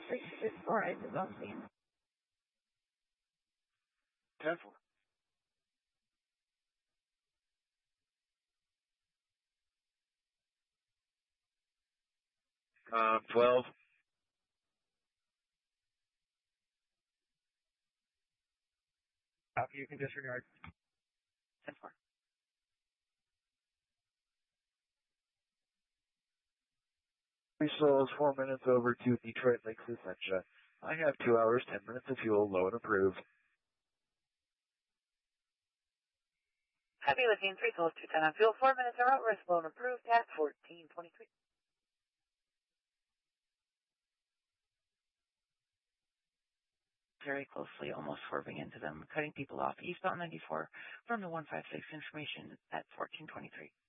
166 is on scene. 10-4. Um, 12. Copy, you can disregard. 10-4. Resold 4 minutes over to Detroit Lakes Essentia. I have 2 hours, 10 minutes of fuel, low and approved. Heavy Lithium 3 souls 210 on fuel, 4 minutes are out, rest low and approved at 1423. Very closely, almost swerving into them, cutting people off eastbound 94 from the 156 information at 1423.